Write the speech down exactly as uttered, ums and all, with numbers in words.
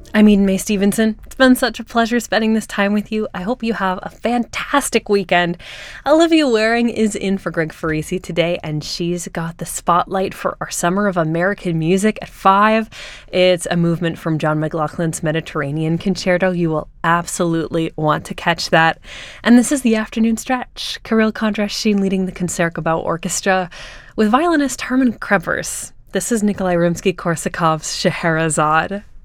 I'm Eden May Stevenson. It's been such a pleasure spending this time with you. I hope you have a fantastic weekend. Olivia Waring is in for Greg Farisi today, and she's got the spotlight for our Summer of American Music at five. It's a movement from John McLaughlin's Mediterranean Concerto. You will absolutely want to catch that. And this is the afternoon stretch. Kirill Kondrashin leading the Concertgebouw Orchestra with violinist Herman Krempers. This is Nikolai Rimsky-Korsakov's Scheherazade.